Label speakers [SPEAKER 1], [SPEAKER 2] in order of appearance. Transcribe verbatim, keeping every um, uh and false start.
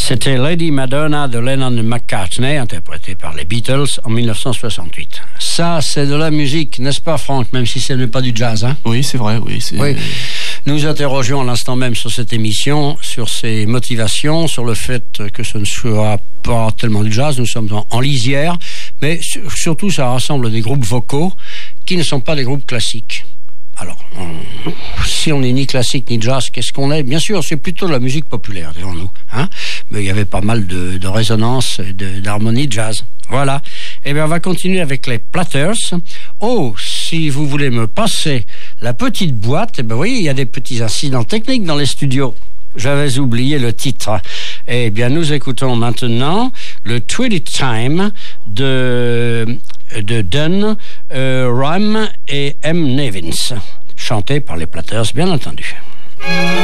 [SPEAKER 1] C'était Lady Madonna de Lennon et McCartney, interprétée par les Beatles en dix-neuf cent soixante-huit. Ça, c'est de la musique, n'est-ce pas, Franck, même si ce n'est pas du jazz, hein?
[SPEAKER 2] Oui, c'est vrai, oui. C'est...
[SPEAKER 1] oui. Nous interrogeons à l'instant même sur cette émission, sur ses motivations, sur le fait que ce ne soit pas tellement du jazz, nous sommes en, en lisière, mais surtout ça rassemble des groupes vocaux qui ne sont pas des groupes classiques. Alors, on, si on n'est ni classique ni jazz, qu'est-ce qu'on est? Bien sûr, c'est plutôt de la musique populaire, dirons-nous. Hein? Mais il y avait pas mal de, de résonance et de, d'harmonie de jazz. Voilà. Eh bien, on va continuer avec les Platters. Oh, si vous voulez me passer la petite boîte, eh bien, oui, il y a des petits incidents techniques dans les studios. J'avais oublié le titre. Eh bien, nous écoutons maintenant le Twilight Time de... de Dunn, euh, Ram et M. Nevins, chanté par les Platters, bien entendu.